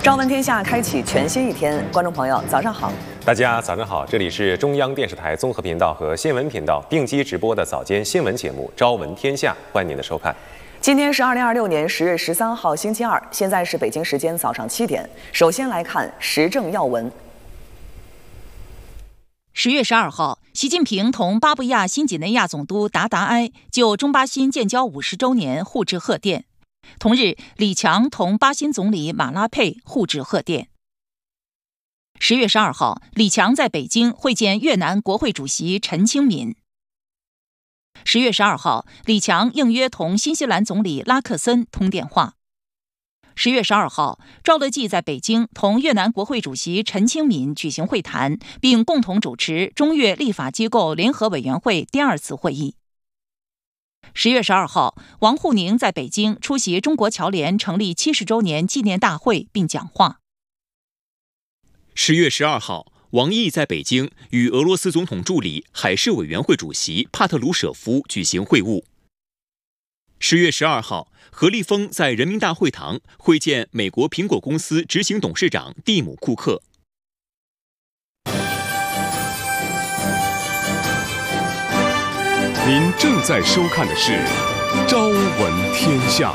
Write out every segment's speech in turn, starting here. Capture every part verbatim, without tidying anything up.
朝闻天下开启全新一天，观众朋友早上好， 大家早上好，这里是中央电视台综合频道和新闻频道并机直播的早间新闻节目《朝闻天下》，欢迎您的收看。 今天是二零二六年十月十三号星期二，现在是北京时间早上七点。首先来看时政要闻。 十月十二号，习近平同巴布亚新几内亚总督达达埃就中巴新建交五十周年互致贺电。同日，李强同巴新总理马拉佩互致贺电。十月十二号，李强在北京会见越南国会主席陈清敏。十月十二号，李强应约同新西兰总理拉克森通电话。十月十二号，赵乐际在北京同越南国会主席陈清敏举行会谈，并共同主持中越立法机构联合委员会第二次会议。十月十二号，王沪宁在北京出席中国侨联成立七十周年纪念大会并讲话。 十月十二号，王毅在北京与俄罗斯总统助理、海事委员会主席帕特鲁舍夫举行会晤。十月十二号，何立峰在人民大会堂会见美国苹果公司执行董事长蒂姆·库克。 您正在收看的是《朝闻天下》。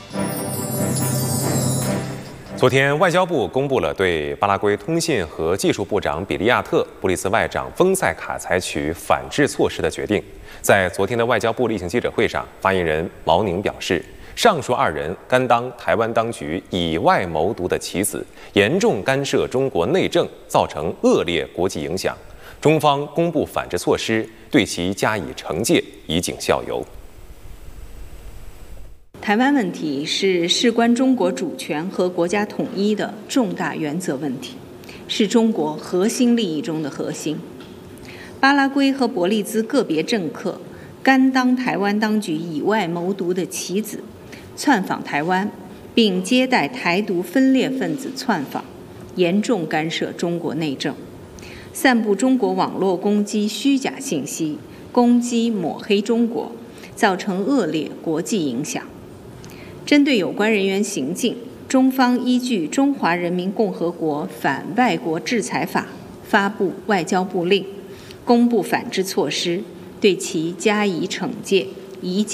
昨天，外交部公布了对巴拉圭通信和技术部长比利亚特、布里斯外长丰塞卡采取反制措施的决定。在昨天的外交部例行记者会上，发言人毛宁表示，上述二人甘当台湾当局以外谋独的棋子，严重干涉中国内政，造成恶劣国际影响。中方公布反制措施，对其加以惩戒，以儆效尤。 台湾问题是事关中国主权和国家统一的重大原则问题，是中国核心利益中的核心。巴拉圭和伯利兹个别政客甘当台湾当局以外谋独的棋子，窜访台湾，并接待台独分裂分子窜访，严重干涉中国内政，散布中国网络攻击虚假信息，攻击抹黑中国，造成恶劣国际影响。针对有关人员行径，中方依据《中华人民共和国反外国制裁法》发布外交部令，公布反制措施，对其加以惩戒，以